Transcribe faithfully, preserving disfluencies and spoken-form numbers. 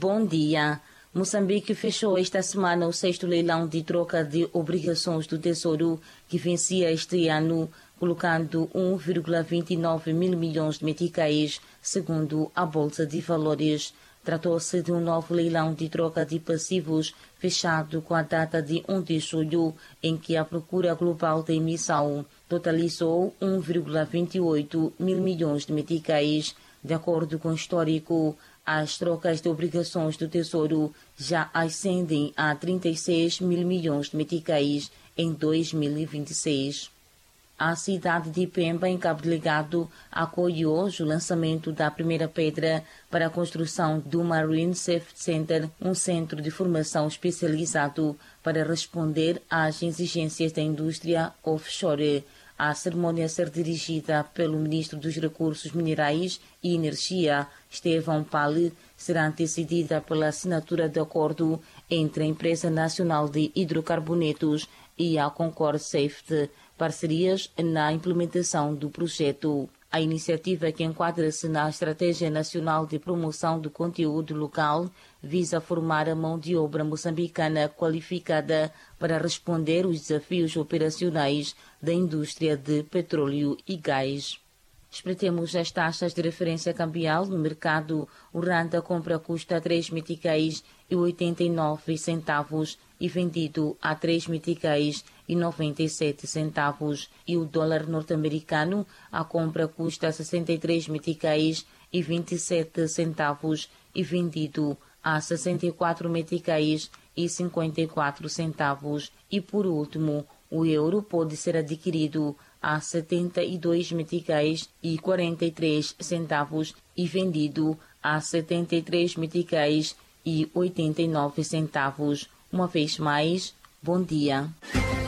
Bom dia. Moçambique fechou esta semana o sexto leilão de troca de obrigações do Tesouro, que vencia este ano, colocando um vírgula vinte e nove mil milhões de meticais, segundo a Bolsa de Valores. Tratou-se de um novo leilão de troca de passivos, fechado com a data de um de julho, em que a procura global de emissão totalizou um vírgula vinte e oito mil milhões de meticais. De acordo com o histórico, as trocas de obrigações do Tesouro já ascendem a trinta e seis mil milhões de meticais em dois mil e vinte e seis. A cidade de Pemba, em Cabo Delgado, acolheu hoje o lançamento da primeira pedra para a construção do Marine Safety Center, um centro de formação especializado para responder às exigências da indústria offshore. A cerimônia a ser dirigida pelo Ministro dos Recursos Minerais e Energia, Estevão Pale, será antecedida pela assinatura de acordo entre a Empresa Nacional de Hidrocarbonetos e a Concord Safety, parcerias na implementação do projeto. A iniciativa, que enquadra-se na Estratégia Nacional de Promoção do Conteúdo Local, visa formar a mão de obra moçambicana qualificada para responder aos desafios operacionais da indústria de petróleo e gás. Espreitemos as taxas de referência cambial no mercado. O randa compra custa três meticais e oitenta e nove centavos e vendido a três meticais e noventa e sete centavos. E o dólar norte-americano, a compra custa sessenta e três meticais e vinte e sete centavos e vendido a sessenta e quatro meticais e cinquenta e quatro centavos. E por último, o euro pode ser adquirido a setenta e dois meticais e quarenta e três centavos e vendido a setenta e três meticais e oitenta e nove centavos. Uma vez mais, bom dia.